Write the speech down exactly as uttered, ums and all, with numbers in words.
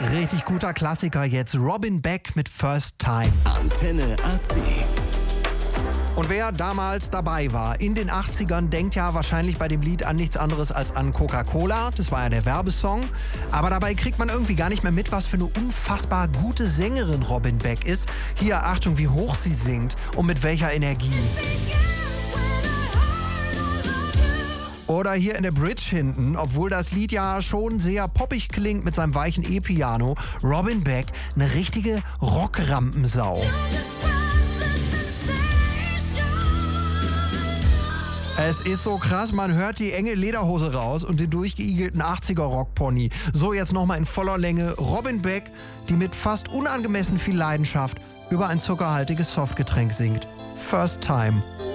Richtig guter Klassiker jetzt. Robin Beck mit First Time. Antenne A C. Und wer damals dabei war in den achtzigern, denkt ja wahrscheinlich bei dem Lied an nichts anderes als an Coca-Cola. Das war ja der Werbesong. Aber dabei kriegt man irgendwie gar nicht mehr mit, was für eine unfassbar gute Sängerin Robin Beck ist. Hier, Achtung, wie hoch sie singt und mit welcher Energie. Oder hier in der Bridge hinten, obwohl das Lied ja schon sehr poppig klingt mit seinem weichen E-Piano, Robin Beck, eine richtige Rockrampensau. Es ist so krass, man hört die enge Lederhose raus und den durchgeigelten achtziger-Rockpony. So, jetzt nochmal in voller Länge Robin Beck, die mit fast unangemessen viel Leidenschaft über ein zuckerhaltiges Softgetränk singt. First Time.